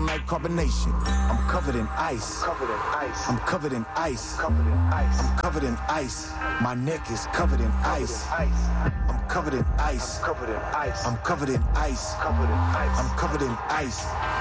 sound like carbonation. I'm covered in ice. I'm covered in ice. I'm covered in ice. My neck is covered in ice. I'm covered in ice. I'm covered in ice. I'm covered in ice.